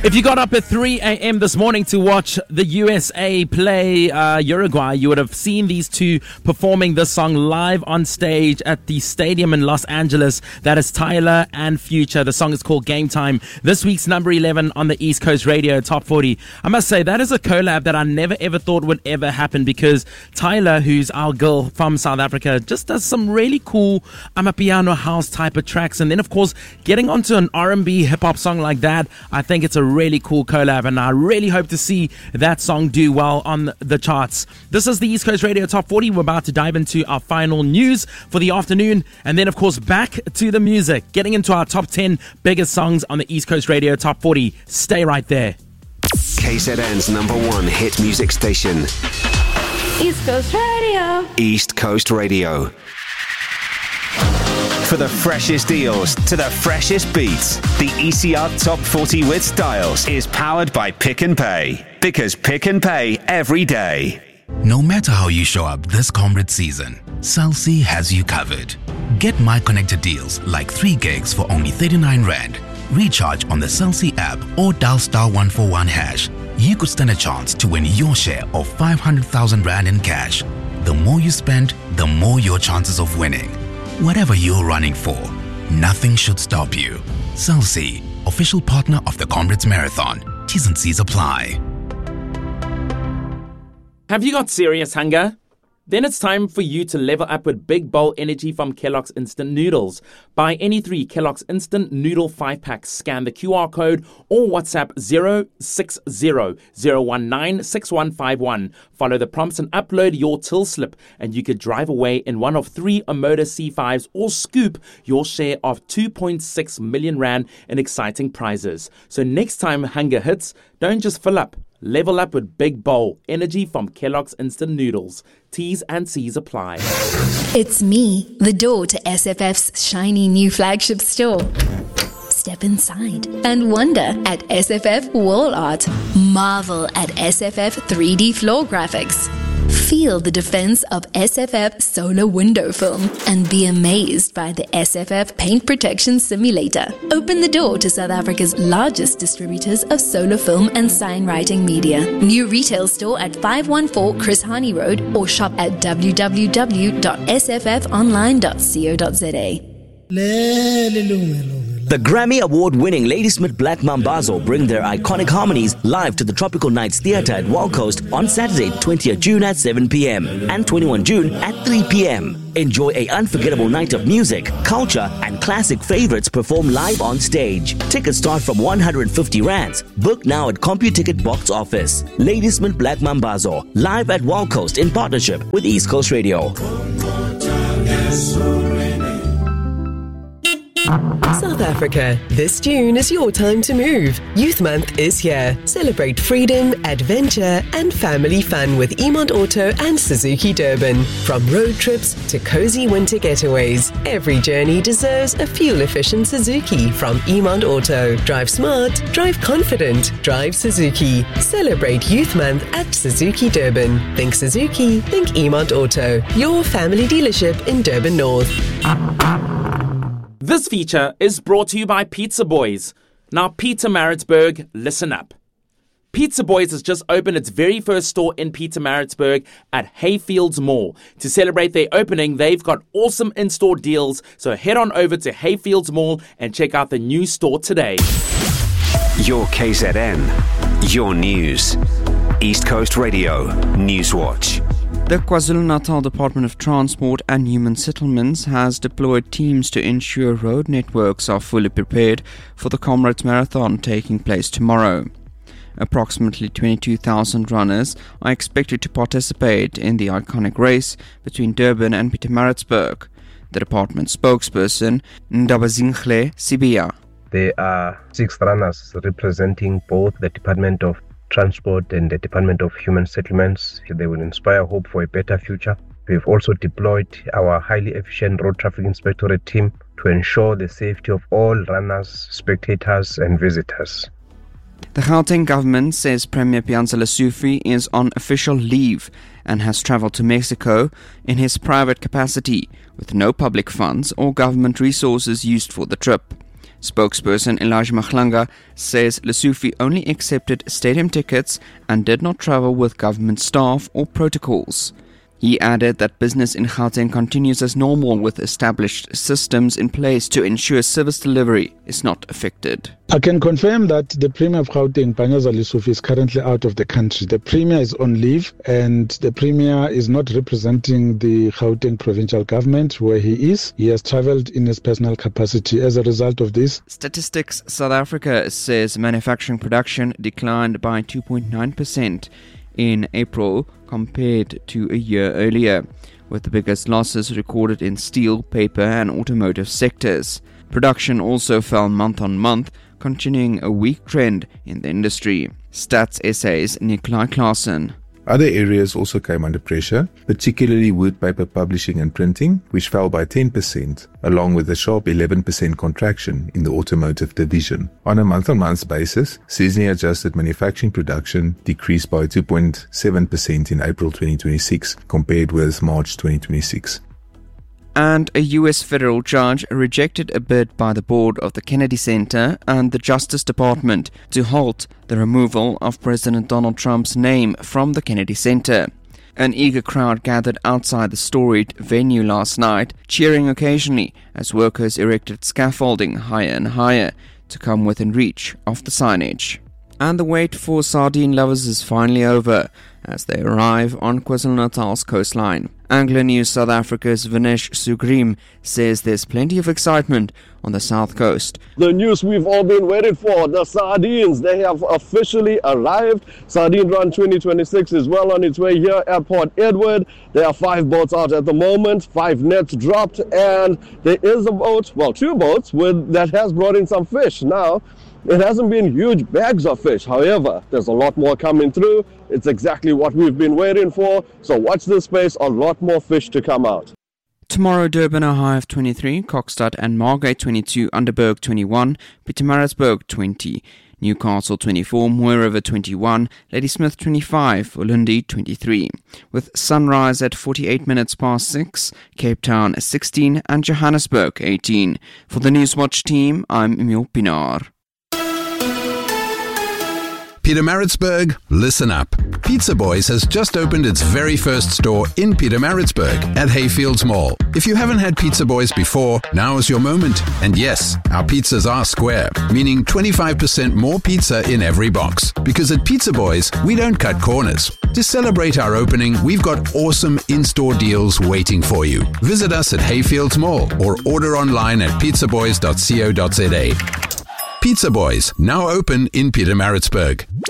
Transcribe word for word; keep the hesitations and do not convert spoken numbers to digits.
If you got up at three a.m. this morning to watch the U S A play uh, Uruguay, you would have seen these two performing this song live on stage at the stadium in Los Angeles. That is Tyler and Future. The song is called Game Time. This week's number eleven on the East Coast Radio Top forty. I must say, that is a collab that I never ever thought would ever happen, because Tyler, who's our girl from South Africa, just does some really cool Amapiano house type of tracks. And then, of course, getting onto an R and B hip hop song like that, I think it's a really cool collab, and I really hope to see that song do well on the charts. This is the East Coast Radio Top forty. We're about to dive into our final news for the afternoon, and then of course back to the music, getting into our top ten biggest songs on the East Coast Radio Top forty. Stay right there. K Z N's number one hit music station. East Coast Radio. East Coast Radio. For the freshest deals to the freshest beats, the E C R Top forty with Styles is powered by Pick and Pay. Because Pick and Pay every day. No matter how you show up this Comrade season, Cell C has you covered. Get My Connected deals like three gigs for only thirty-nine rand. Recharge on the Cell C app or dial star one four one hash. You could stand a chance to win your share of five hundred thousand rand in cash. The more you spend, the more your chances of winning. Whatever you're running for, nothing should stop you. Cell C, official partner of the Comrades Marathon. T's and C's apply. Have you got serious hunger? Then it's time for you to level up with Big Bowl Energy from Kellogg's Instant Noodles. Buy any three Kellogg's Instant Noodle five packs, scan the Q R code or WhatsApp zero six zero zero one nine six one five one. Follow the prompts and upload your till slip, and you could drive away in one of three Omoda C fives or scoop your share of two point six million rand in exciting prizes. So next time hunger hits, don't just fill up. Level up with Big Bowl Energy from Kellogg's Instant Noodles. T's and C's apply. It's me, the door to S F F's shiny new flagship store. Step inside and wonder at S F F wall art. Marvel at S F F three D floor graphics. Feel the defense of S F F solar window film and be amazed by the S F F paint protection simulator. Open the door to South Africa's largest distributors of solar film and sign writing media. New retail store at five one four Chris Hani Road or shop at w w w dot s f f online dot co dot z a. The Grammy Award-winning Ladysmith Black Mambazo bring their iconic harmonies live to the Tropical Nights Theatre at Wild Coast on Saturday, twentieth June at seven p.m. and twenty-first June at three p.m. Enjoy an unforgettable night of music, culture, and classic favorites performed live on stage. Tickets start from one hundred fifty rands. Book now at CompuTicket box office. Ladysmith Black Mambazo, live at Wild Coast in partnership with East Coast Radio. South Africa, this June is your time to move. Youth Month is here. Celebrate freedom, adventure, and family fun with Emont Auto and Suzuki Durban. From road trips to cozy winter getaways, every journey deserves a fuel-efficient Suzuki from Emont Auto. Drive smart, drive confident, drive Suzuki. Celebrate Youth Month at Suzuki Durban. Think Suzuki, think Emont Auto. Your family dealership in Durban North. This feature is brought to you by Pizza Boys. Now, Pietermaritzburg, listen up. Pizza Boys has just opened its very first store in Pietermaritzburg at Hayfields Mall. To celebrate their opening, they've got awesome in-store deals, so head on over to Hayfields Mall and check out the new store today. Your K Z N, your news. East Coast Radio, Newswatch. The KwaZulu-Natal Department of Transport and Human Settlements has deployed teams to ensure road networks are fully prepared for the Comrades Marathon taking place tomorrow. Approximately twenty-two thousand runners are expected to participate in the iconic race between Durban and Pietermaritzburg. The department spokesperson, Ndabazinhle Sibia. There are six runners representing both the Department of Transport and the Department of Human Settlements. They will inspire hope for a better future. We've also deployed our highly efficient road traffic inspectorate team to ensure the safety of all runners, spectators and visitors. The Gauteng government says Premier Pianza Lesufi is on official leave and has travelled to Mexico in his private capacity with no public funds or government resources used for the trip. Spokesperson Elijah Mahlanga says Lesofie only accepted stadium tickets and did not travel with government staff or protocols. He added that business in Gauteng continues as normal with established systems in place to ensure service delivery is not affected. I can confirm that the Premier of Gauteng, Panyaza Lesofie, is currently out of the country. The Premier is on leave and the Premier is not representing the Gauteng provincial government where he is. He has travelled in his personal capacity. As a result of this, Statistics South Africa says manufacturing production declined by two point nine percent in April compared to a year earlier, with the biggest losses recorded in steel, paper and automotive sectors. Production also fell month on month, continuing a weak trend in the industry. Stats S A's Nikolai Klaassen. Other areas also came under pressure, particularly wood paper publishing and printing, which fell by ten percent, along with a sharp eleven percent contraction in the automotive division. On a month-on-month basis, seasonally-adjusted manufacturing production decreased by two point seven percent in April twenty twenty-six compared with March twenty twenty-six. And a U S federal judge rejected a bid by the board of the Kennedy Center and the Justice Department to halt the removal of President Donald Trump's name from the Kennedy Center. An eager crowd gathered outside the storied venue last night, cheering occasionally as workers erected scaffolding higher and higher to come within reach of the signage. And the wait for sardine lovers is finally over as they arrive on KwaZulu-Natal's coastline. Anglo News South Africa's Vinesh Sugrim says there's plenty of excitement on the south coast. The news we've all been waiting for, the sardines, they have officially arrived. Sardine Run twenty twenty-six is well on its way here at Port Edward. There are five boats out at the moment, five nets dropped, and there is a boat, well, two boats with that has brought in some fish. Now, it hasn't been huge bags of fish. However, there's a lot more coming through. It's exactly what we've been waiting for. So watch this space, a lot more fish to come out. Tomorrow, Durban a high of twenty-three, Kokstad and Margate twenty-two, Underberg twenty-one, Pietermaritzburg twenty, Newcastle twenty-four, Mooi River twenty-one, Ladysmith twenty-five, Ulundi twenty-three. With sunrise at forty-eight minutes past six, Cape Town sixteen and Johannesburg eighteen. For the Newswatch team, I'm Emil Pinar. Pietermaritzburg, listen up. Pizza Boys has just opened its very first store in Pietermaritzburg at Hayfields Mall. If you haven't had Pizza Boys before, now is your moment. And yes, our pizzas are square, meaning twenty-five percent more pizza in every box. Because at Pizza Boys, we don't cut corners. To celebrate our opening, we've got awesome in-store deals waiting for you. Visit us at Hayfields Mall or order online at pizza boys dot co dot za. Pizza Boys, now open in Pietermaritzburg.